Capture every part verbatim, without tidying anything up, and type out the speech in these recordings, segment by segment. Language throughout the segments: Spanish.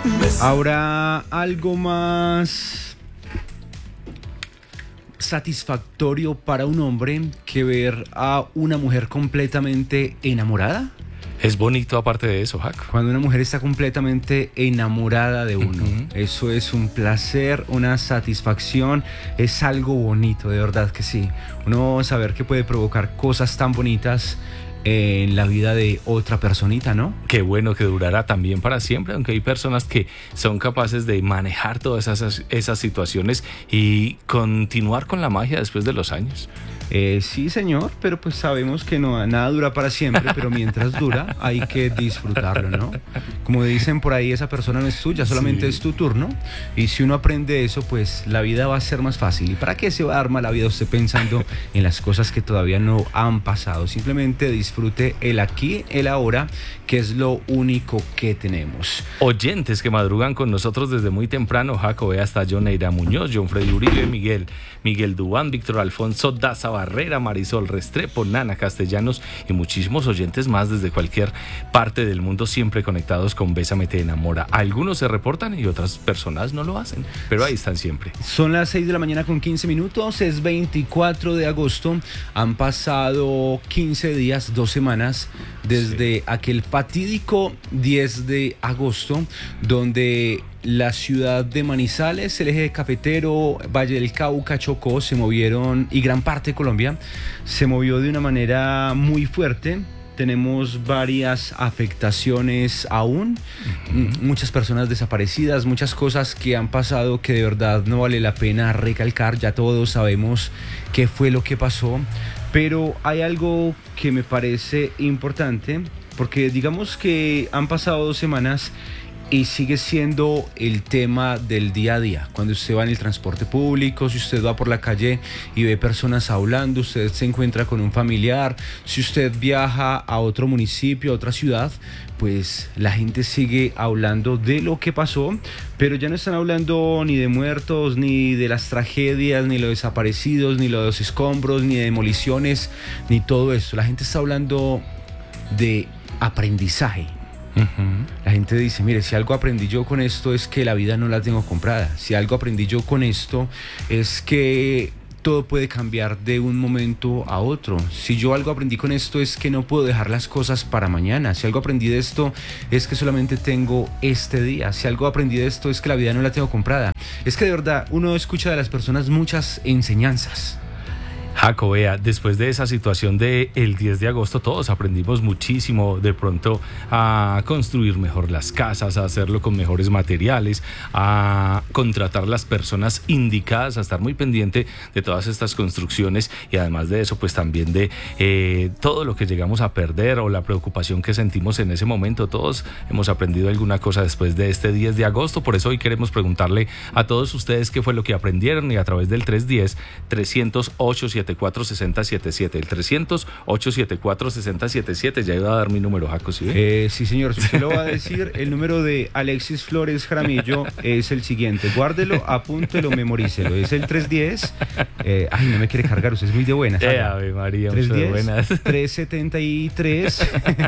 Ahora, algo más satisfactorio para un hombre que ver a una mujer completamente enamorada. Es bonito aparte de eso, Jaco. Cuando una mujer está completamente enamorada de uno, uh-huh. Eso es un placer, una satisfacción, es algo bonito, de verdad que sí. Uno saber que puede provocar cosas tan bonitas en la vida de otra personita, ¿no? Qué bueno que durará también para siempre, aunque hay personas que son capaces de manejar todas esas, esas situaciones y continuar con la magia después de los años. Eh, sí, señor, pero pues sabemos que no, nada dura para siempre, pero mientras dura hay que disfrutarlo, ¿no? Como dicen por ahí, esa persona no es tuya, solamente sí. Es tu turno, y si uno aprende eso, pues la vida va a ser más fácil. ¿Y para qué se va a dar mala vida usted pensando en las cosas que todavía no han pasado? Simplemente disfrute el aquí, el ahora, que es lo único que tenemos. Oyentes que madrugan con nosotros desde muy temprano, Jaco, ve hasta Joneira Muñoz, John Freddy Uribe, Miguel, Miguel Dubán, Víctor Alfonso Daza Barrera, Marisol Restrepo, Nana Castellanos y muchísimos oyentes más desde cualquier parte del mundo, siempre conectados con Bésame Te Enamora. Algunos se reportan y otras personas no lo hacen, pero ahí están siempre. Son las seis de la mañana con quince minutos, es veinticuatro de agosto, han pasado quince días, dos semanas desde sí. aquel fatídico diez de agosto, donde la ciudad de Manizales, el eje cafetero, Valle del Cauca, Chocó, se movieron, y gran parte de Colombia, se movió de una manera muy fuerte. Tenemos varias afectaciones aún, uh-huh. muchas personas desaparecidas, muchas cosas que han pasado que de verdad no vale la pena recalcar, ya todos sabemos qué fue lo que pasó, pero hay algo que me parece importante, porque digamos que han pasado dos semanas y sigue siendo el tema del día a día. Cuando usted va en el transporte público, si usted va por la calle y ve personas hablando, usted se encuentra con un familiar, si usted viaja a otro municipio, a otra ciudad, pues la gente sigue hablando de lo que pasó, pero ya no están hablando ni de muertos, ni de las tragedias, ni los desaparecidos, ni los escombros, ni de demoliciones, ni todo eso. La gente está hablando de aprendizaje. Uh-huh. La gente dice, mire, si algo aprendí yo con esto es que la vida no la tengo comprada. Si algo aprendí yo con esto es que todo puede cambiar de un momento a otro. Si yo algo aprendí con esto es que no puedo dejar las cosas para mañana. Si algo aprendí de esto es que solamente tengo este día. Si algo aprendí de esto es que la vida no la tengo comprada. Es que de verdad uno escucha de las personas muchas enseñanzas. Jaco, vea, después de esa situación del diez de agosto todos aprendimos muchísimo, de pronto a construir mejor las casas, a hacerlo con mejores materiales, a contratar las personas indicadas, a estar muy pendiente de todas estas construcciones y además de eso pues también de eh, todo lo que llegamos a perder o la preocupación que sentimos en ese momento. Todos hemos aprendido alguna cosa después de este diez de agosto, por eso hoy queremos preguntarle a todos ustedes qué fue lo que aprendieron y a través del tres uno cero, tres cero cero, ocho siete cuatro, seis cero siete siete, el trescientos, ocho siete cuatro, seis cero siete siete. Ya iba a dar mi número, Jaco, ¿sí? Eh, sí, señor, si usted lo va a decir, el número de Alexis Flores Jaramillo es el siguiente, guárdelo, apúntelo, memorícelo, es el tres uno cero, eh, ay, no me quiere cargar, usted es muy de buenas. Eh, ave María, tres uno cero, tres setenta y tres.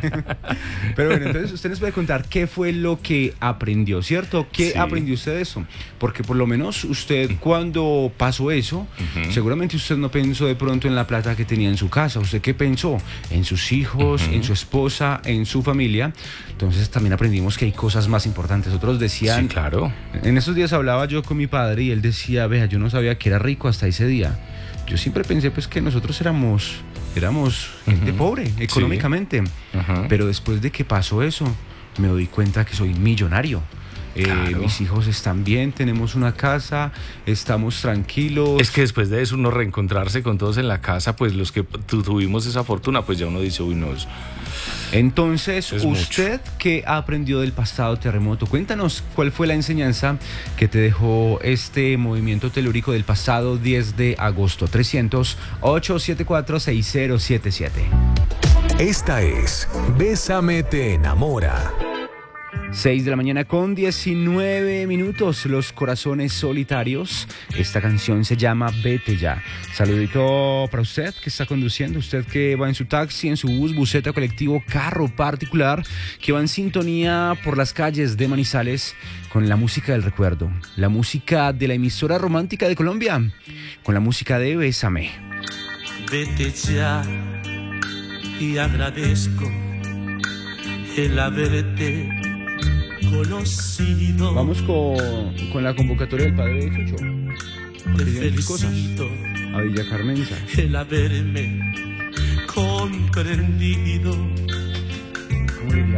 Pero bueno, entonces usted nos puede contar qué fue lo que aprendió, ¿cierto? ¿Qué sí. aprendió usted de eso? Porque por lo menos usted cuando pasó eso, uh-huh. seguramente usted no pensó de pronto en la plata que tenía en su casa. ¿Usted qué pensó? En sus hijos, uh-huh. en su esposa, en su familia. Entonces también aprendimos que hay cosas más importantes. Otros decían... Sí, claro. En esos días hablaba yo con mi padre y él decía, vea, yo no sabía que era rico hasta ese día. Yo siempre pensé pues que nosotros éramos, éramos gente uh-huh. pobre económicamente. Sí. Uh-huh. Pero después de que pasó eso, me doy cuenta que soy millonario. Eh, claro. Mis hijos están bien, tenemos una casa, estamos tranquilos. Es que después de eso uno reencontrarse con todos en la casa, pues los que tu, tuvimos esa fortuna, pues ya uno dice, uy, no es... Entonces, es ¿usted mucho. qué aprendió del pasado terremoto? Cuéntanos cuál fue la enseñanza que te dejó este movimiento telúrico del pasado diez de agosto. Trescientos, ocho siete cuatro, seis cero siete siete. Esta es Bésame Te Enamora. seis de la mañana con diecinueve minutos, Los Corazones Solitarios. Esta canción se llama Vete Ya. Saludito para usted que está conduciendo, usted que va en su taxi, en su bus, buseta, colectivo, carro particular, que va en sintonía por las calles de Manizales con la música del recuerdo, la música de la emisora romántica de Colombia, con la música de Bésame. Vete ya y agradezco el haberte conocido. Vamos con, con la convocatoria del padre de Chucho. Te felicito a Villa Carmenza. el haberme comprendido. ¿Cómo le diría